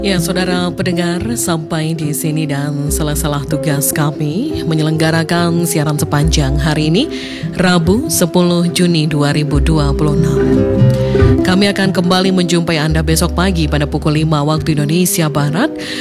Ya, saudara pendengar, sampai di sini dan selesailah tugas kami menyelenggarakan siaran sepanjang hari ini, Rabu 10 Juni 2026. Kami akan kembali menjumpai Anda besok pagi pada pukul 5 waktu Indonesia Barat